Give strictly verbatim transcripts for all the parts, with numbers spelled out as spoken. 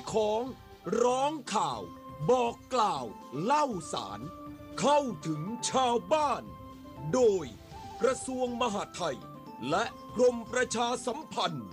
ของร้องข่าวบอกกล่าวเล่าสารเข้าถึงชาวบ้านโดยกระทรวงมหาดไทยและกรมประชาสัมพันธ์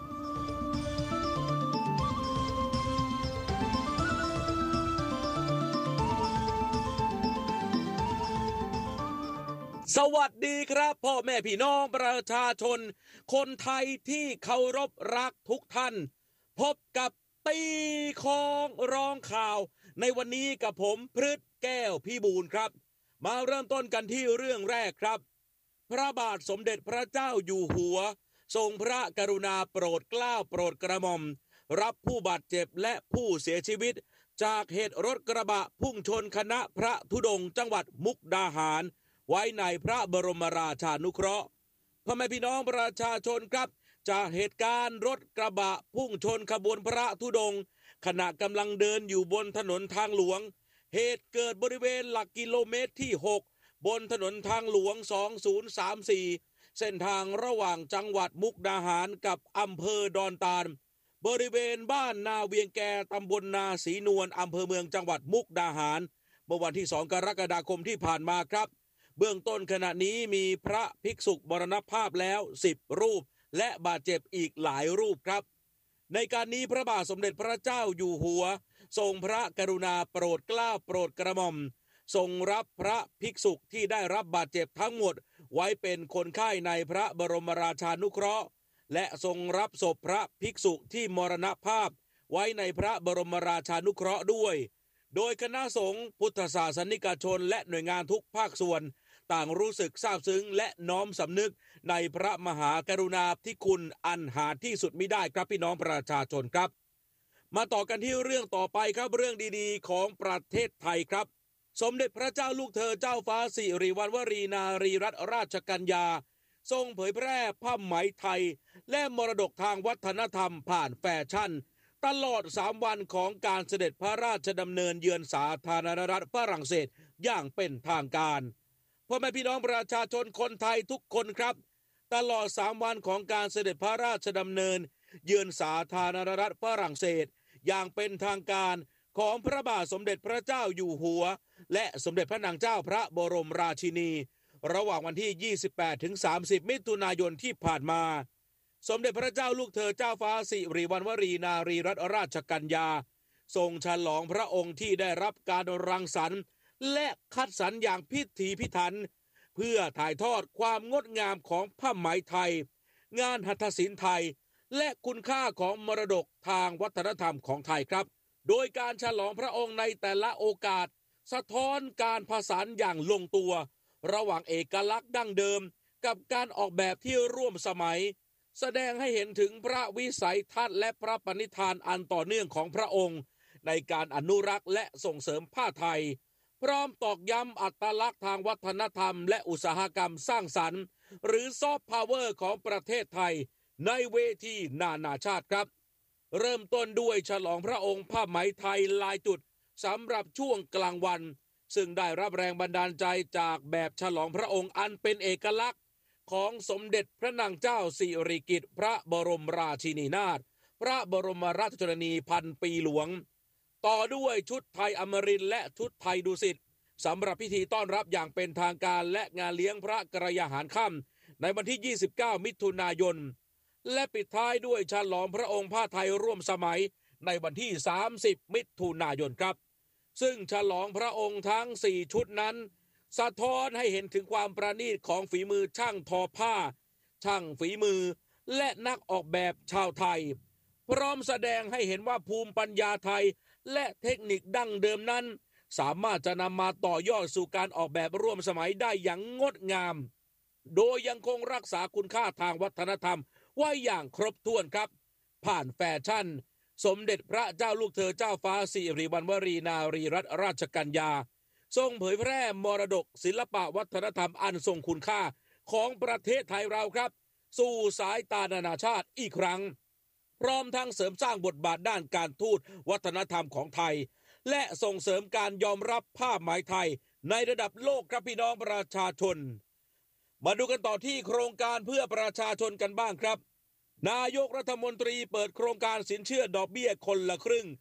สวัสดีครับพ่อแม่พี่น้องประชาชนคนไทยที่เคารพรักทุกท่านพบกับตีของร้องข่าวในวันนี้กับผมพฤทธิ์แก้วพิบูลครับมาเริ่มต้นกันที่เรื่องแรกครับพระบาทสมเด็จพระเจ้าอยู่หัวทรงพระกรุณาโปรดเกล้าโปรดกระหม่อมรับผู้บาดเจ็บและผู้เสียชีวิตจากเหตุรถกระบะพุ่งชนคณะพระธุดงค์จังหวัดมุกดาหารไว้ในพระบรมราชานุเคราะห์พ่อแม่พี่น้องประชาชนครับจากเหตุการณ์รถกระบะพุ่งชนขบวนพระธุดงค์ขณะกำลังเดินอยู่บนถนนทางหลวงเหตุเกิดบริเวณหลักกิโลเมตรที่หกบนถนนทางหลวงสองศูนย์สามสี่เส้นทางระหว่างจังหวัดมุกดาหารกับอำเภอดอนตาลบริเวณบ้านนาเวียงแกตำบลนาศรีนวลอำเภอเมืองจังหวัดมุกดาหารเมื่อวันที่สองกรกฎาคมที่ผ่านมาครับเบื้องต้นขณะนี้มีพระภิกษุมรณภาพแล้วสิบรูปและบาดเจ็บอีกหลายรูปครับในการนี้พระบาทสมเด็จพระเจ้าอยู่หัวทรงพระกรุณาโปรดเกล้าโปรดกระหม่อมทรงรับพระภิกษุที่ได้รับบาดเจ็บทั้งหมดไว้เป็นคนไข้ในพระบรมราชานุเคราะห์และทรงรับศพพระภิกษุที่มรณภาพไว้ในพระบรมราชานุเคราะห์ด้วยโดยคณะสงฆ์พุทธศาสนิกชนและหน่วยงานทุกภาคส่วนต่างรู้สึกซาบซึ้งและน้อมสำนึกในพระมหากรุณาธิคุณอันหาที่สุดมิได้ครับพี่น้องประชาชนครับมาต่อกันที่เรื่องต่อไปครับเรื่องดีๆของประเทศไทยครับสมเด็จพระเจ้าลูกเธอเจ้าฟ้าสิริวัณวรีนารีรัตนราชกัญญาทรงเผยแพร่ผ้าไหมไทยและมรดกทางวัฒนธรรมผ่านแฟชั่นตลอดสามวันของการเสด็จพระราชดำเนินเยือนสาธารณรัฐฝรั่งเศสอย่างเป็นทางการพ่อแม่พี่น้องประชาชนคนไทยทุกคนครับตลอดสามวันของการเสด็จพระราชดำเนินเยือนสาธารณรัฐฝรั่งเศสอย่างเป็นทางการของพระบาทสมเด็จพระเจ้าอยู่หัวและสมเด็จพระนางเจ้าพระบรมราชินีระหว่างวันที่ยี่สิบแปดถึงสามสิบมิถุนายนที่ผ่านมาสมเด็จพระเจ้าลูกเธอเจ้าฟ้าสิริวัณวรีนารีรัตนราชกัญญาทรงฉลองพระองค์ที่ได้รับการรังสรรค์และคัดสรรอย่างพิถีพิถันเพื่อถ่ายทอดความงดงามของผ้าไหมไทยงานหัตถศิลป์ไทยและคุณค่าของมรดกทางวัฒนธรรมของไทยครับโดยการฉลองพระองค์ในแต่ละโอกาสสะท้อนการผสานอย่างลงตัวระหว่างเอกลักษณ์ดั้งเดิมกับการออกแบบที่ร่วมสมัยแสดงให้เห็นถึงพระวิสัยทัศน์และพระปณิธานอันต่อเนื่องของพระองค์ในการอนุรักษ์และส่งเสริมผ้าไทยพร้อมตอกย้ำอัตลักษณ์ทางวัฒนธรรมและอุตสาหกรรมสร้างสรรค์หรือซอฟต์พาวเวอร์ของประเทศไทยในเวทีนานาชาติครับเริ่มต้นด้วยฉลองพระองค์ผ้าไหมไทยลายจุดสำหรับช่วงกลางวันซึ่งได้รับแรงบันดาลใจจากแบบฉลองพระองค์อันเป็นเอกลักษณ์ของสมเด็จพระนางเจ้าสิริกิติ์พระบรมราชินีนาถพระบรมราชชนนีพันปีหลวงต่อด้วยชุดไทยอมรินทร์และชุดไทยดุสิตสำหรับพิธีต้อนรับอย่างเป็นทางการและงานเลี้ยงพระกรยาหารค่ำในวันที่ยี่สิบเก้ามิถุนายนและปิดท้ายด้วยฉลองพระองค์ผ้าไทยร่วมสมัยในวันที่สามสิบมิถุนายนครับซึ่งฉลองพระองค์ทั้งสี่ชุดนั้นสะท้อนให้เห็นถึงความประณีตของฝีมือช่างทอผ้าช่างฝีมือและนักออกแบบชาวไทยพร้อมแสดงให้เห็นว่าภูมิปัญญาไทยและเทคนิคดั้งเดิมนั้นสามารถจะนำมาต่อยอดสู่การออกแบบร่วมสมัยได้อย่างงดงามโดยยังคงรักษาคุณค่าทางวัฒนธรรมไว้อย่างครบถ้วนครับผ่านแฟชั่นสมเด็จพระเจ้าลูกเธอเจ้าฟ้าสิริวัณวรีนารีรัตนราชกัญญาทรงเผยแพร่มรดกศิลปะวัฒนธรรมอันทรงคุณค่าของประเทศไทยเราครับสู่สายตานานาชาติอีกครั้งพร้อมทั้งเสริมสร้างบทบาทด้านการทูตวัฒนธรรมของไทยและส่งเสริมการยอมรับผ้าไหมไทยในระดับโลกครับพี่น้องประชาชนมาดูกันต่อที่โครงการเพื่อประชาชนกันบ้างครับนายกรัฐมนตรีเปิดโครงการสินเชื่อดอกเบี้ยคนละครึ่ง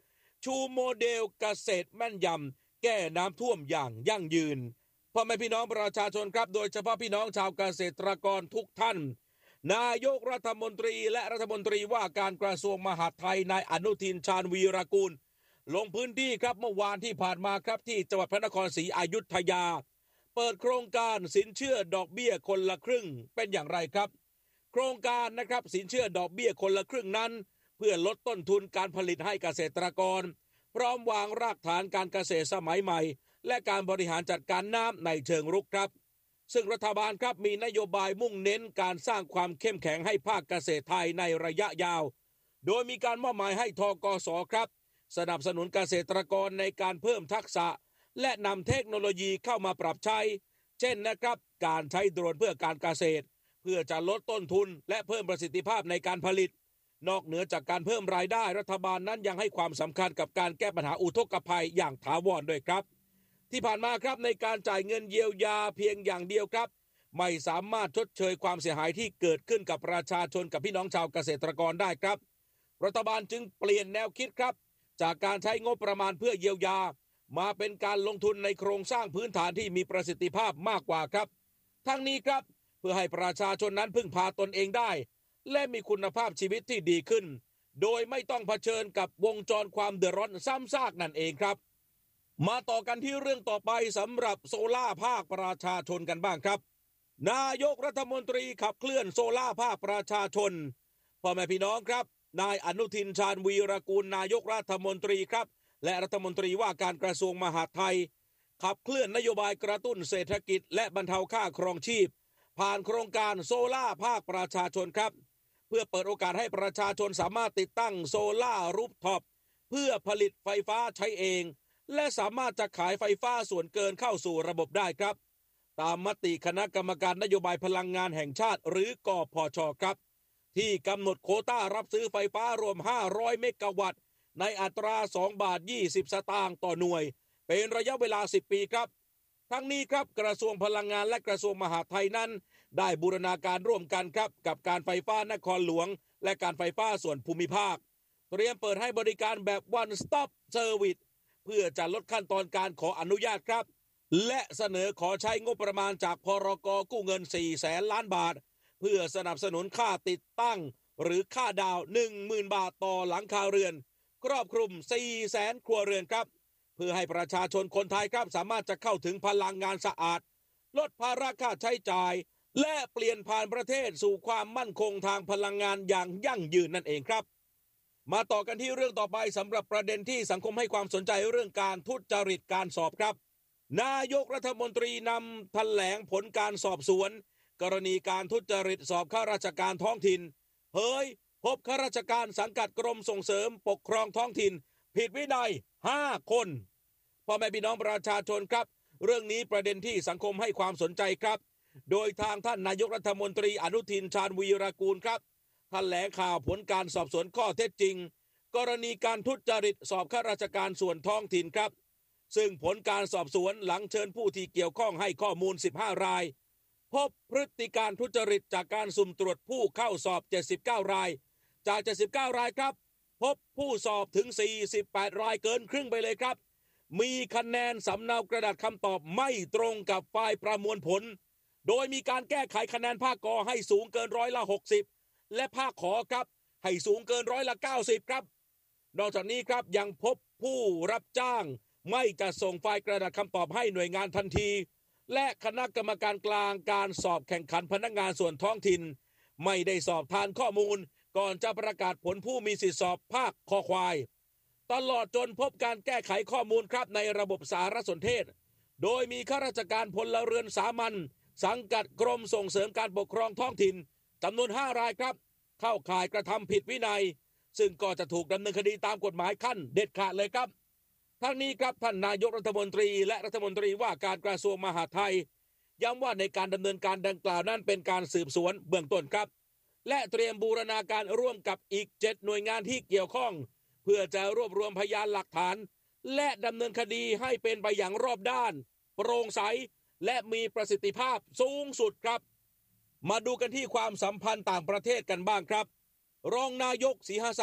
ชูโมเดลเกษตรแม่นยำแก้น้ำท่วมอย่างยั่งยืนพ่อแม่พี่น้องประชาชนครับโดยเฉพาะพี่น้องชาวเกษตรกรทุกท่านนายกรัฐมนตรีและรัฐมนตรีว่าการกระทรวงมหาดไทยนายอนุทินชาญวีรกูลลงพื้นที่ครับเมื่อวานที่ผ่านมาครับที่จังหวัดพระนครศรีอยุธยาเปิดโครงการสินเชื่อดอกเบี้ยคนละครึ่งเป็นอย่างไรครับโครงการนะครับสินเชื่อดอกเบี้ยคนละครึ่งนั้นเพื่อลดต้นทุนการผลิตให้เกษตรกรพร้อมวางรากฐานการเกษตรสมัยใหม่และการบริหารจัดการน้ำในเชิงรุกครับซึ่งรัฐบาลครับมีนโยบายมุ่งเน้นการสร้างความเข้มแข็งให้ภาคเกษตรไทยในระยะยาวโดยมีการมอบหมายให้ธกส.ครับสนับสนุนเกษตรกรในการเพิ่มทักษะและนำเทคโนโลยีเข้ามาปรับใช้เช่นนะครับการใช้โดรนเพื่อการเกษตรเพื่อจะลดต้นทุนและเพิ่มประสิทธิภาพในการผลิตนอกเหนือจากการเพิ่มรายได้รัฐบาลนั้นยังให้ความสำคัญกับการแก้ปัญหาอุทกภัยอย่างถาวรด้วยครับที่ผ่านมาครับในการจ่ายเงินเยียวยาเพียงอย่างเดียวครับไม่สามารถชดเชยความเสียหายที่เกิดขึ้นกับประชาชนกับพี่น้องชาวเกษตรกรได้ครับรัฐบาลจึงเปลี่ยนแนวคิดครับจากการใช้งบประมาณเพื่อเยียวยามาเป็นการลงทุนในโครงสร้างพื้นฐานที่มีประสิทธิภาพมากกว่าครับทั้งนี้ครับเพื่อให้ประชาชนนั้นพึ่งพาตนเองได้และมีคุณภาพชีวิตที่ดีขึ้นโดยไม่ต้องเผชิญกับวงจรความเดือดร้อนซ้ำซากนั่นเองครับมาต่อกันที่เรื่องต่อไปสำหรับโซล่าภาคประชาชนกันบ้างครับนายกรัฐมนตรีขับเคลื่อนโซล่าภาคประชาชนพ่อแม่พี่น้องครับนายอนุทินชาญวีรกูลนายกรัฐมนตรีครับและรัฐมนตรีว่าการกระทรวงมหาดไทยขับเคลื่อนนโยบายกระตุ้นเศรษฐกิจและบรรเทาค่าครองชีพผ่านโครงการโซล่าภาคประชาชนครับเพื่อเปิดโอกาสให้ประชาชนสามารถติดตั้งโซล่ารูฟท็อปเพื่อผลิตไฟฟ้าใช้เองและสามารถจะขายไฟฟ้าส่วนเกินเข้าสู่ระบบได้ครับตามมติคณะกรรมการนโยบายพลังงานแห่งชาติหรือกพช.ครับที่กำหนดโควต้ารับซื้อไฟฟ้ารวมห้าร้อยเมกะวัตต์ในอัตราสองบาทยี่สิบสตางค์ต่อหน่วยเป็นระยะเวลาสิบปีครับทั้งนี้ครับกระทรวงพลังงานและกระทรวงมหาดไทยนั้นได้บูรณาการร่วมกันครับกับการไฟฟ้านครหลวงและการไฟฟ้าส่วนภูมิภาคเตรียมเปิดให้บริการแบบ one stop service เพื่อจะลดขั้นตอนการขออนุญาตครับและเสนอขอใช้งบประมาณจากพรก.กู้เงินสี่แสนล้านบาทเพื่อสนับสนุนค่าติดตั้งหรือค่าดาว หนึ่งหมื่น บาทต่อหลังคาเรือนครอบคลุม สี่แสน ครัวเรือนครับเพื่อให้ประชาชนคนไทยครับสามารถจะเข้าถึงพลังงานสะอาดลดภาระค่าใช้จ่ายและเปลี่ยนผ่านประเทศสู่ความมั่นคงทางพลังงานอย่างยั่งยืนนั่นเองครับมาต่อกันที่เรื่องต่อไปสำหรับประเด็นที่สังคมให้ความสนใจเรื่องการทุจริตการสอบครับนายกรัฐมนตรีนำแถลงผลการสอบสวนกรณีการทุจริตสอบข้าราชการท้องถิ่นเผยพบข้าราชการสังกัดกรมส่งเสริมปกครองท้องถิ่นผิดวินัยห้าคนพ่อแม่พี่น้องประชาชนครับเรื่องนี้ประเด็นที่สังคมให้ความสนใจครับโดยทางท่านนายกรัฐมนตรีอนุทินชาญวีรกูลครับแถลงข่าวผลการสอบสวนข้อเท็จจริงกรณีการทุจริตสอบข้าราชการส่วนท้องถิ่นครับซึ่งผลการสอบสวนหลังเชิญผู้ที่เกี่ยวข้องให้ข้อมูลสิบห้ารายพบพฤติการทุจริตจากการสุ่มตรวจผู้เข้าสอบเจ็ดสิบเก้ารายจากเจ็ดสิบเก้ารายครับพบผู้สอบถึงสี่สิบแปดรายเกินครึ่งไปเลยครับมีคะแนนสำเนากระดาษคำตอบไม่ตรงกับไฟล์ประมวลผลโดยมีการแก้ไขคะแนนภาคกอให้สูงเกินร้อยละหกสิบและภาคขอครับให้สูงเกินร้อยละเก้าสิบครับนอกจากนี้ครับยังพบผู้รับจ้างไม่จะส่งไฟล์กระดาษคำตอบให้หน่วยงานทันทีและคณะกรรมการกลางการสอบแข่งขันพนักงานส่วนท้องถิ่นไม่ได้สอบทานข้อมูลก่อนจะประกาศผลผู้มีสิทธิสอบภาคคอควายตลอดจนพบการแก้ไขข้อมูลครับในระบบสารสนเทศโดยมีข้าราชการพลเรือนสามัญสังกัดกรมส่งเสริมการปกครองท้องถิ่นจำนวนห้ารายครับเข้าข่ายกระทำผิดวินัยซึ่งก็จะถูกดำเนินคดีตามกฎหมายขั้นเด็ดขาดเลยครับทั้งนี้ครับท่านนายกรัฐมนตรีและรัฐมนตรีว่าการกระทรวงมหาดไทยย้ำว่าในการดำเนินการดังกล่าวนั้นเป็นการสืบสวนเบื้องต้นครับและเตรียมบูรณาการร่วมกับอีกเจ็ดหน่วยงานที่เกี่ยวข้องเพื่อจะรวบรวมพยานหลักฐานและดำเนินคดีให้เป็นไปอย่างรอบด้านโปร่งใสและมีประสิทธิภาพสูงสุดครับมาดูกันที่ความสัมพันธ์ต่างประเทศกันบ้างครับรองนายกศรีหศักดิ์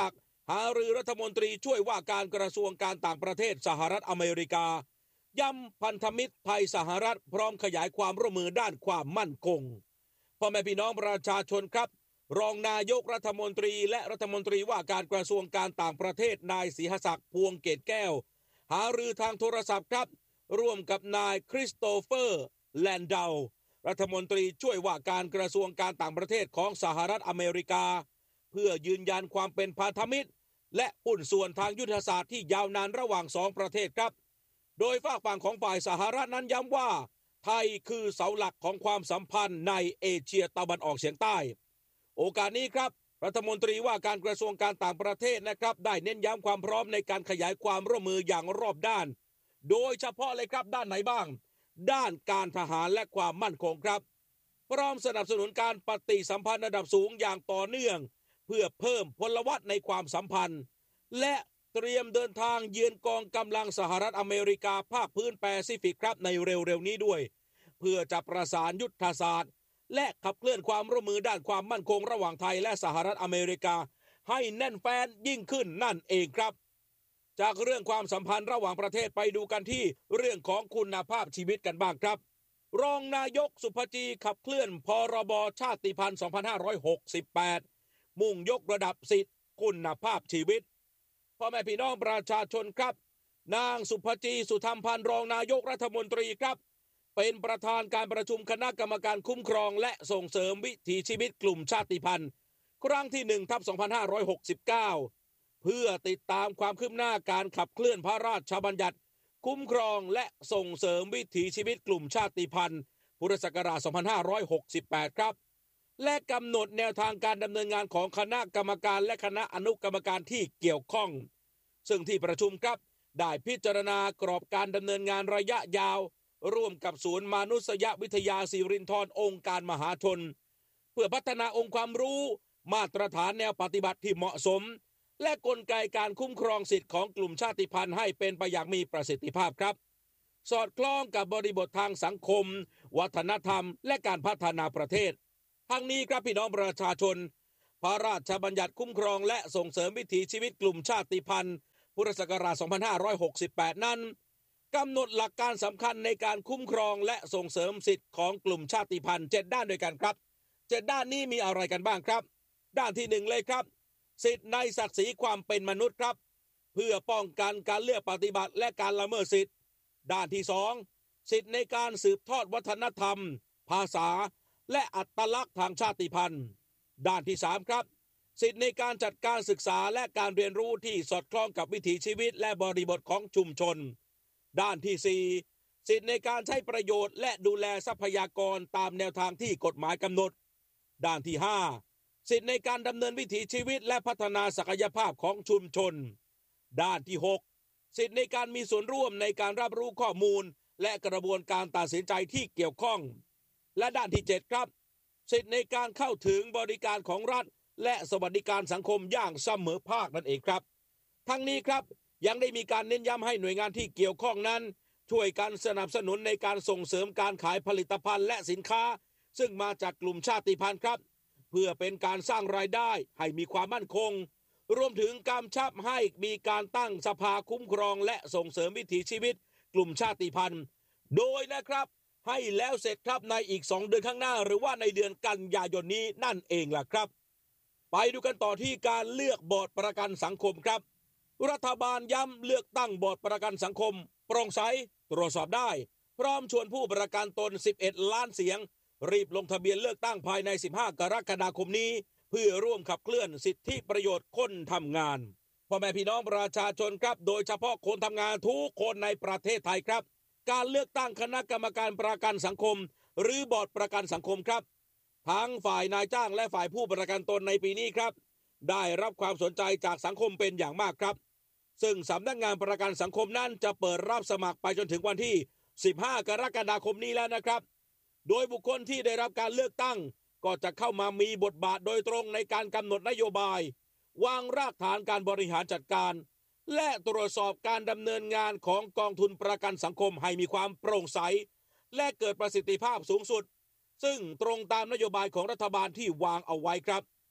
หารือรัฐมนตรีช่วยว่าการกระทรวงการต่างประเทศสหรัฐอเมริกาย้ำพันธมิตรไทยสหรัฐพร้อมขยายความร่วมมือด้านความมั่นคงพ่อแม่พี่น้องประชาชนครับรองนายกรัฐมนตรีและรัฐมนตรีว่าการกระทรวงการต่างประเทศนายศรีหศักดิ์พวงเกตแก้วหารือทางโทรศัพท์ครับร่วมกับนายคริสโตเฟอร์แลนดาวรัฐมนตรีช่วยว่าการกระทรวงการต่างประเทศของสหรัฐอเมริกาเพื่อยืนยันความเป็นพันธมิตรและหุ้นส่วนทางยุทธศาสตร์ที่ยาวนานระหว่างสองประเทศครับโดยฝากฝั่งของฝ่ายสหรัฐนั้นย้ำว่าไทยคือเสาหลักของความสัมพันธ์ในเอเชียตะวันออกเฉียงใต้โอกาสนี้ครับรัฐมนตรีว่าการกระทรวงการต่างประเทศนะครับได้เน้นย้ำความพร้อมในการขยายความร่วมมืออย่างรอบด้านโดยเฉพาะเลยครับด้านไหนบ้างด้านการทหารและความมั่นคงครับพร้อมสนับสนุนการปฏิสัมพันธ์ระดับสูงอย่างต่อเนื่องเพื่อเพิ่มพลวัตในความสัมพันธ์และเตรียมเดินทางเยือนกองกำลังสหรัฐอเมริกาภาคพื้นแปซิฟิกครับในเร็วๆนี้ด้วยเพื่อจะประสานยุทธศาสตร์และขับเคลื่อนความร่วมมือด้านความมั่นคงระหว่างไทยและสหรัฐอเมริกาให้แน่นแฟ้นยิ่งขึ้นนั่นเองครับจากเรื่องความสัมพันธ์ระหว่างประเทศไปดูกันที่เรื่องของคุณภาพชีวิตกันบ้างครับรองนายกสุภจีขับเคลื่อนพรบชาติพันธุ์สองพันห้าร้อยหกสิบแปดมุ่งยกระดับสิทธิคุณภาพชีวิตพ่อแม่พี่น้องประชาชนครับนางสุภจีสุธรรมพันธ์รองนายกรัฐมนตรีครับเป็นประธานการประชุมคณะกรรมการคุ้มครองและส่งเสริมวิถีชีวิตกลุ่มชาติพันธุ์ครั้งที่หนึ่งทับสองพันห้าร้อยหกสิบเก้าเพื่อติดตามความคืบหน้าการขับเคลื่อนพระราชบัญญัติคุ้มครองและส่งเสริมวิถีชีวิตกลุ่มชาติพันธุ์พุทธศักราชสองพันห้าร้อยหกสิบแปดครับและกำหนดแนวทางการดำเนินงานของคณะกรรมการและคณะอนุกรรมการที่เกี่ยวข้องซึ่งที่ประชุมครับได้พิจารณากรอบการดำเนินงานระยะยาวร่วมกับศูนย์มนุษยวิทยาศิรินธรองค์การมหาชนเพื่อพัฒนาองค์ความรู้มาตรฐานแนวปฏิบัติที่เหมาะสมและกลไกการคุ้มครองสิทธิของกลุ่มชาติพันธุ์ให้เป็นไปอย่างมีประสิทธิภาพครับสอดคล้องกับบริบททางสังคมวัฒนธรรมและการพัฒนาประเทศทั้งนี้ครับพี่น้องประชาชนพระราชบัญญัติคุ้มครองและส่งเสริมวิถีชีวิตกลุ่มชาติพันธุ์พุทธศักราชสองพันห้าร้อยหกสิบแปดนั้นกำหนดหลักการสำคัญในการคุ้มครองและส่งเสริมสิทธิของกลุ่มชาติพันธุ์เจ็ดด้านด้วยกันครับเจ็ดด้านนี้มีอะไรกันบ้างครับด้านที่หนึ่งเลยครับสิทธิในศักดิ์ศรีความเป็นมนุษย์ครับเพื่อป้องกันการเลือกปฏิบัติและการละเมิดสิทธิด้านที่สองสิทธิในการสืบทอดวัฒนธรรมภาษาและอัตลักษณ์ทางชาติพันธุ์ด้านที่สามครับสิทธิในการจัดการศึกษาและการเรียนรู้ที่สอดคล้องกับวิถีชีวิตและบริบทของชุมชนด้านที่สี่สิทธิในการใช้ประโยชน์และดูแลทรัพยากรตามแนวทางที่กฎหมายกำหนดด้านที่ห้าสิทธิในการดำเนินวิถีชีวิตและพัฒนาศักยภาพของชุมชนด้านที่หกสิทธิในการมีส่วนร่วมในการรับรู้ข้อมูลและกระบวนการตัดสินใจที่เกี่ยวข้องและด้านที่เจ็ดครับสิทธิในการเข้าถึงบริการของรัฐและสวัสดิการสังคมอย่างเสมอภาคนั่นเองครับทั้งนี้ครับยังได้มีการเน้นย้ำให้หน่วยงานที่เกี่ยวข้องนั้นช่วยกันสนับสนุนในการส่งเสริมการขายผลิตภัณฑ์และสินค้าซึ่งมาจากกลุ่มชาติพันธุ์ครับเพื่อเป็นการสร้างรายได้ให้มีความมั่นคงรวมถึงกำชับให้มีการตั้งสภาคุ้มครองและส่งเสริมวิถีชีวิตกลุ่มชาติพันธุ์โดยนะครับให้แล้วเสร็จครับในอีกสองเดือนข้างหน้าหรือว่าในเดือนกันยายนนี้นั่นเองล่ะครับไปดูกันต่อที่การเลือกบอร์ดประกันสังคมครับรัฐบาลย้ำเลือกตั้งบอร์ดประกันสังคมโปร่งใสตรวจสอบได้พร้อมชวนผู้ประกันตนสิบเอ็ดล้านเสียงรีบลงทะเบียนเลือกตั้งภายในสิบห้ากรกฎาคมนี้เพื่อร่วมขับเคลื่อนสิทธิประโยชน์คนทำงานพ่อแม่พี่น้องประชาชนครับโดยเฉพาะคนทำงานทุกคนในประเทศไทยครับการเลือกตั้งคณะกรรมการประกันสังคมหรือบอร์ดประกันสังคมครับทั้งฝ่ายนายจ้างและฝ่ายผู้ประกันตนในปีนี้ครับได้รับความสนใจจากสังคมเป็นอย่างมากครับซึ่งสำนักงานประกันสังคมนั้นจะเปิดรับสมัครไปจนถึงวันที่สิบห้ากรกฎาคมนี้แล้วนะครับโดยบุคคลที่ได้รับการเลือกตั้งก็จะเข้ามามีบทบาทโดยตรงในการกำหนดนโยบายวางรากฐานการบริหารจัดการและตรวจสอบการดำเนินงานของกองทุนประกันสังคมให้มีความโปร่งใสและเกิดประสิทธิภาพสูงสุดซึ่งตรงตามนโยบายของรัฐบาลที่วางเอาไว้ครับ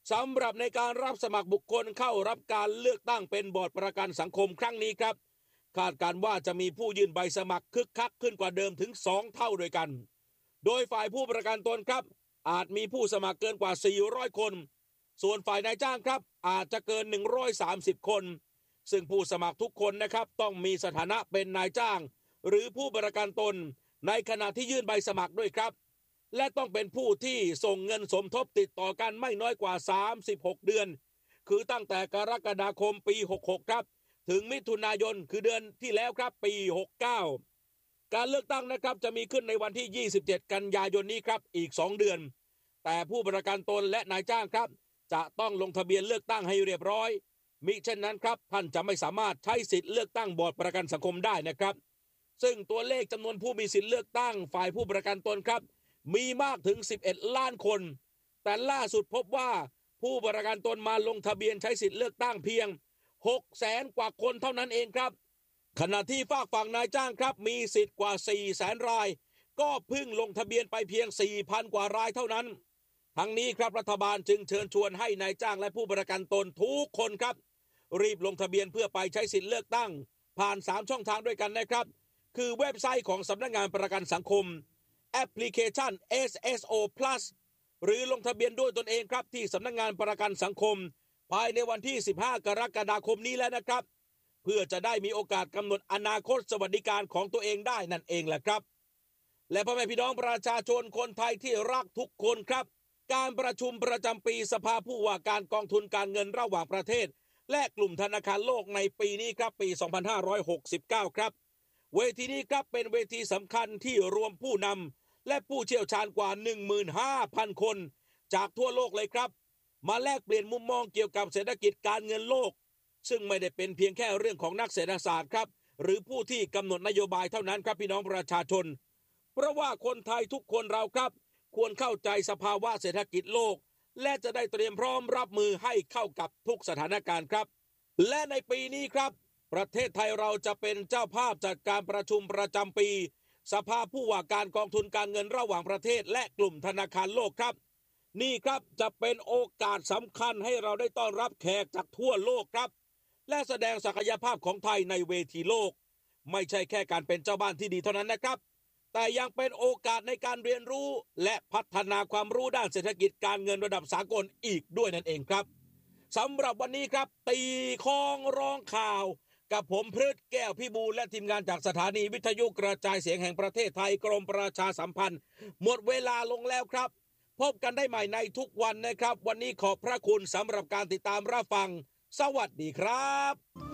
สำหรับในการรับสมัครบุคคลเข้ารับการเลือกตั้งเป็นบอร์ดประกันสังคมครั้งนี้ครับคาดการว่าจะมีผู้ยื่นใบสมัครคึกคักขึ้นกว่าเดิมถึงสองเท่าด้วยกันโดยฝ่ายผู้ประกันตนครับอาจมีผู้สมัครเกินกว่าสี่ร้อยคนส่วนฝ่ายนายจ้างครับอาจจะเกินหนึ่งร้อยสามสิบคนซึ่งผู้สมัครทุกคนนะครับต้องมีสถานะเป็นนายจ้างหรือผู้ประกันตนในขณะที่ยื่นใบสมัครด้วยครับและต้องเป็นผู้ที่ส่งเงินสมทบติดต่อกันไม่น้อยกว่าสามสิบหกเดือนคือตั้งแต่กรกฎาคมปีหกหกครับถึงมิถุนายนคือเดือนที่แล้วครับปีหกเก้าการเลือกตั้งนะครับจะมีขึ้นในวันที่ยี่สิบเจ็ดกันยายนนี้ครับอีกสองเดือนแต่ผู้ประกันตนและนายจ้างครับจะต้องลงทะเบียนเลือกตั้งให้เรียบร้อยมิเช่นนั้นครับท่านจะไม่สามารถใช้สิทธิ์เลือกตั้งบอร์ดประกันสังคมได้นะครับซึ่งตัวเลขจำนวนผู้มีสิทธิ์เลือกตั้งฝ่ายผู้ประกันตนครับมีมากถึงสิบเอ็ดล้านคนแต่ล่าสุดพบว่าผู้ประกันตนมาลงทะเบียนใช้สิทธิ์เลือกตั้งเพียงหกแสนกว่าคนเท่านั้นเองครับขณะที่ฝากฝั่งนายจ้างครับมีสิทธิ์กว่าสี่แสนรายก็เพิ่งลงทะเบียนไปเพียง สี่พัน กว่ารายเท่านั้นทั้งนี้ครับรัฐบาลจึงเชิญชวนให้นายจ้างและผู้ประกันตนทุกคนครับรีบลงทะเบียนเพื่อไปใช้สิทธิ์เลือกตั้งผ่านสามช่องทางด้วยกันนะครับคือเว็บไซต์ของสำนักงานประกันสังคมแอปพลิเคชัน เอส เอส โอ Plus หรือลงทะเบียนด้วยตนเองครับที่สำนักงานประกันสังคมภายในวันที่สิบห้ากรกฎาคมนี้แล้วนะครับเพื่อจะได้มีโอกาสกำหนดอนาคตสวัสดิการของตัวเองได้นั่นเองแหละครับและพ่อแม่พี่น้องประชาชนคนไทยที่รักทุกคนครับการประชุมประจำปีสภาผู้ว่าการกองทุนการเงินระหว่างประเทศและกลุ่มธนาคารโลกในปีนี้ครับปีสองพันห้าร้อยหกสิบเก้าครับเวทีนี้ครับเป็นเวทีสำคัญที่รวมผู้นำและผู้เชี่ยวชาญกว่า หนึ่งหมื่นห้าพัน คนจากทั่วโลกเลยครับมาแลกเปลี่ยนมุมมองเกี่ยวกับเศรษฐกิจการเงินโลกซึ่งไม่ได้เป็นเพียงแค่เรื่องของนักเศรษฐศาสตร์ครับหรือผู้ที่กำหนดนโยบายเท่านั้นครับพี่น้องประชาชนเพราะว่าคนไทยทุกคนเราครับควรเข้าใจสภาวะเศรษฐกิจโลกและจะได้เตรียมพร้อมรับมือให้เข้ากับทุกสถานการณ์ครับและในปีนี้ครับประเทศไทยเราจะเป็นเจ้าภาพจัดการประชุมประจำปีสภาผู้ว่าการกองทุนการเงินระหว่างประเทศและกลุ่มธนาคารโลกครับนี่ครับจะเป็นโอกาสสำคัญให้เราได้ต้อนรับแขกจากทั่วโลกครับและแสดงศักยภาพของไทยในเวทีโลกไม่ใช่แค่การเป็นเจ้าบ้านที่ดีเท่านั้นนะครับแต่ยังเป็นโอกาสในการเรียนรู้และพัฒนาความรู้ด้านเศรษฐกิจการเงินระดับสากลอีกด้วยนั่นเองครับสำหรับวันนี้ครับตีคองร้องข่าวกับผมพฤทธิ์แก้วพิบูลและทีมงานจากสถานีวิทยุกระจายเสียงแห่งประเทศไทยกรมประชาสัมพันธ์หมดเวลาลงแล้วครับพบกันได้ใหม่ในทุกวันนะครับวันนี้ขอบพระคุณสำหรับการติดตามรับฟังสวัสดีครับ